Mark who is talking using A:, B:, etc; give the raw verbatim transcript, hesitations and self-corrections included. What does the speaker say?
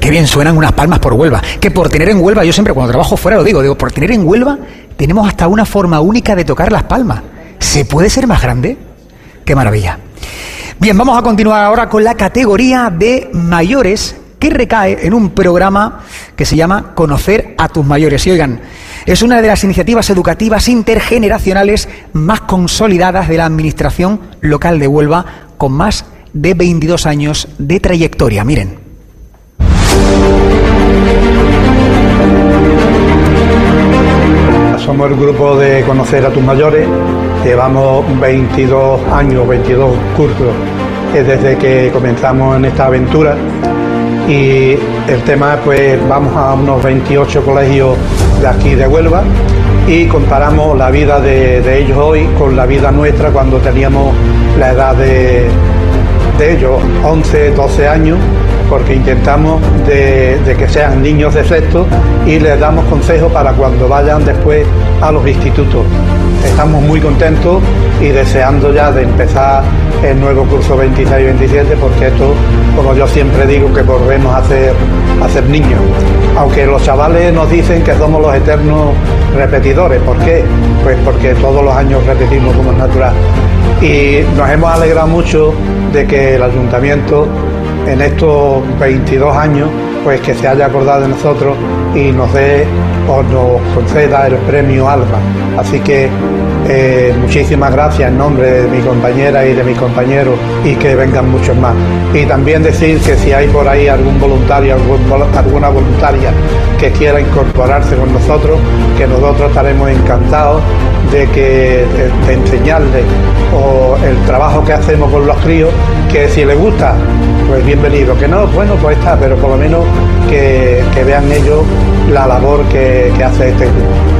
A: qué bien suenan unas palmas por Huelva. Que por tener en Huelva, yo siempre cuando trabajo fuera lo digo, digo, por tener en Huelva tenemos hasta una forma única de tocar las palmas. ¿Se puede ser más grande? ¡Qué maravilla! Bien, vamos a continuar ahora con la categoría de mayores, que recae en un programa que se llama Conocer a tus mayores. Y oigan, es una de las iniciativas educativas intergeneracionales más consolidadas de la Administración Local de Huelva, con más de veintidós años de trayectoria. Miren.
B: Somos el grupo de Conocer a tus mayores. Llevamos veintidós años, veintidós cursos desde que comenzamos en esta aventura. Y el tema, pues vamos a unos veintiocho colegios de aquí de Huelva y comparamos la vida de, de ellos hoy con la vida nuestra cuando teníamos la edad de, de ellos, once, doce años, porque intentamos de, de que sean niños de sexto y les damos consejos para cuando vayan después a los institutos. Estamos muy contentos y deseando ya de empezar el nuevo curso veintiséis veintisiete, porque esto, como yo siempre digo, que volvemos a ser, a ser niños. Aunque los chavales nos dicen que somos los eternos repetidores. ¿Por qué? Pues porque todos los años repetimos como es natural. Y nos hemos alegrado mucho de que el ayuntamiento en estos veintidós años pues que se haya acordado de nosotros y nos dé o nos conceda el premio Alba. Así que eh, muchísimas gracias en nombre de mi compañera y de mis compañeros y que vengan muchos más. Y también decir que si hay por ahí algún voluntario, algún, alguna voluntaria que quiera incorporarse con nosotros, que nosotros estaremos encantados de que de, de enseñarles o el trabajo que hacemos con los críos, que si les gusta, pues bienvenido, que no, bueno, pues está, pero por lo menos que, que vean ellos la labor que, que hace este grupo.